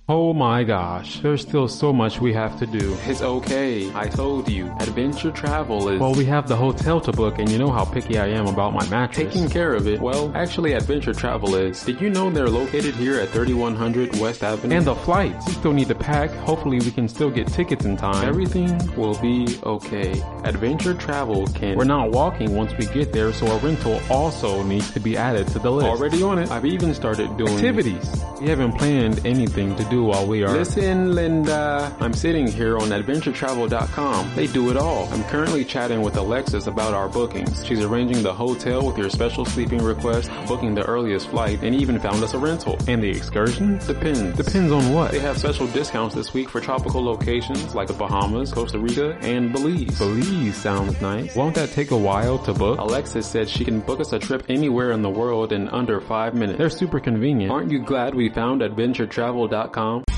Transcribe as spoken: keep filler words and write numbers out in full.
Oh my gosh, there's still so much we have to do. It's okay, I told you. Adventure Travel is... Well, we have the hotel to book, and you know how picky I am about my mattress. Taking care of it. Well, actually Adventure Travel is. Did you know they're located here at thirty-one hundred West Avenue? And the flights. We still need to pack. Hopefully we can still get tickets in time. Everything will be okay. Adventure Travel can... We're not walking once we get there, so a rental also needs to be added to the list. Already on it. I've even started doing... activities. We haven't planned anything to do while we are... Listen, Linda. I'm sitting here on adventure travel dot com. They do it all. I'm currently chatting with Alexis about our bookings. She's arranging the hotel with your special sleeping request, booking the earliest flight, and even found us a rental. And the excursions? Depends. Depends on what? They have special discounts this week for tropical locations like the Bahamas, Costa Rica, and Belize. Belize sounds nice. Won't that take a while to book? Alexis said she can book us a trip anywhere in the world in under five minutes. They're super convenient. Aren't you glad we found adventure travel dot com?